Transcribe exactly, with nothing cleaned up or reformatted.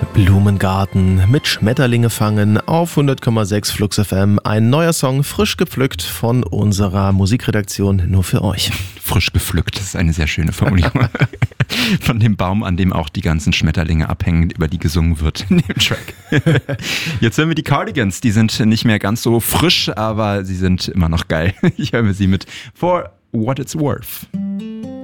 Blumengarten mit Schmetterlinge fangen auf hundert Komma sechs Flux F M. Ein neuer Song, frisch gepflückt von unserer Musikredaktion, nur für euch. Frisch gepflückt, das ist eine sehr schöne Formulierung. Von dem Baum, an dem auch die ganzen Schmetterlinge abhängen, über die gesungen wird in dem Track. Jetzt hören wir die Cardigans, die sind nicht mehr ganz so frisch, aber sie sind immer noch geil. Ich höre mir sie mit For What It's Worth.